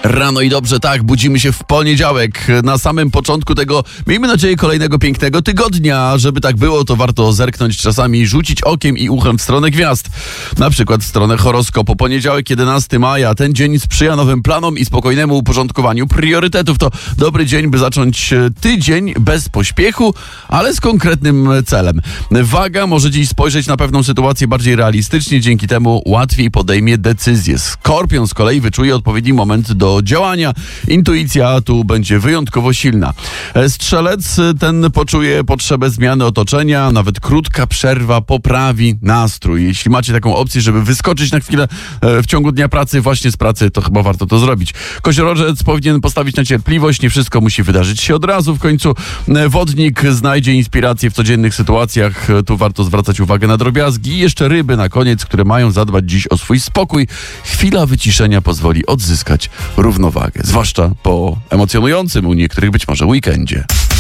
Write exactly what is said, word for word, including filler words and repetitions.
Rano i dobrze, tak, budzimy się w poniedziałek, na samym początku tego, miejmy nadzieję, kolejnego pięknego tygodnia. Żeby tak było, to warto zerknąć czasami, rzucić okiem i uchem w stronę gwiazd. Na przykład w stronę horoskopu. Poniedziałek, jedenastego maja. Ten dzień sprzyja nowym planom i spokojnemu uporządkowaniu priorytetów. To dobry dzień, by zacząć tydzień bez pośpiechu, ale z konkretnym celem. Waga może dziś spojrzeć na pewną sytuację bardziej realistycznie, dzięki temu łatwiej podejmie decyzję. Skorpion z kolei wyczuje odpowiedni moment do działania. Intuicja tu będzie wyjątkowo silna. Strzelec ten poczuje potrzebę zmiany otoczenia, nawet krótka przerwa poprawi nastrój. Jeśli macie taką opcję, żeby wyskoczyć na chwilę w ciągu dnia pracy, właśnie z pracy, to chyba warto to zrobić. Koziorożec powinien postawić na cierpliwość, nie wszystko musi wydarzyć się od razu. W końcu Wodnik znajdzie inspirację w codziennych sytuacjach, tu warto zwracać uwagę na drobiazgi. I jeszcze Ryby na koniec, które mają zadbać dziś o swój spokój. Chwila wyciszenia pozwoli odzyskać równowagę, zwłaszcza po emocjonującym u niektórych być może weekendzie.